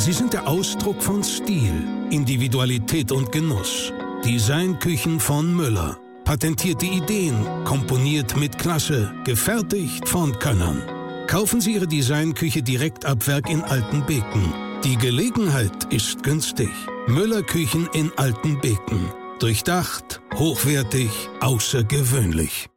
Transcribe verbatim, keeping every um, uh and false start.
Sie sind der Ausdruck von Stil, Individualität und Genuss. Designküchen von Müller. Patentierte Ideen, komponiert mit Klasse, gefertigt von Könnern. Kaufen Sie Ihre Designküche direkt ab Werk in Altenbeken. Die Gelegenheit ist günstig. Müller Küchen in Altenbeken. Durchdacht, hochwertig, außergewöhnlich.